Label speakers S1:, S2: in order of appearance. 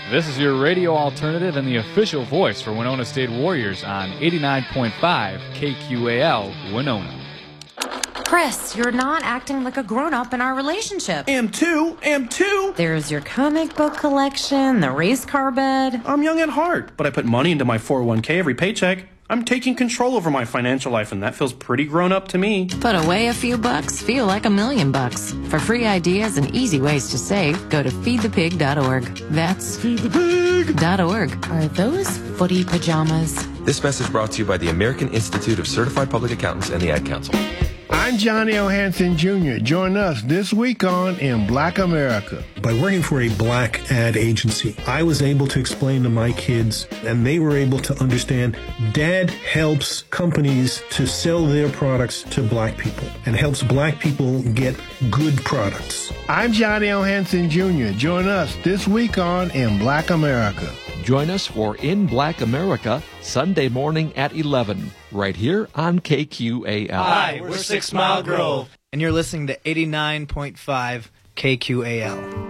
S1: This is your radio alternative and the official voice for Winona State Warriors on 89.5 KQAL Winona.
S2: Chris, you're not acting like a grown-up in our relationship.
S3: Am too.
S2: There's your comic book collection, the race car bed.
S3: I'm young at heart, but I put money into my 401k every paycheck. I'm taking control over my financial life, and that feels pretty grown up to me.
S4: Put away a few bucks, feel like $1 million. For free ideas and easy ways to save, go to feedthepig.org. That's feedthepig.org.
S2: Are those footy pajamas?
S5: This message brought to you by the American Institute of Certified Public Accountants and the Ad Council.
S6: I'm Johnny O. Hansen Jr. Join us this week on In Black America.
S7: By working for a black ad agency, I was able to explain to my kids, and they were able to understand, Dad helps companies to sell their products to black people and helps black people get good products.
S6: I'm Johnny O. Hansen Jr. Join us this week on In Black America.
S8: Join us for In Black America, Sunday morning at 11, right here on KQAL.
S9: Hi, we're 6 Mile Grove, and you're listening to 89.5 KQAL.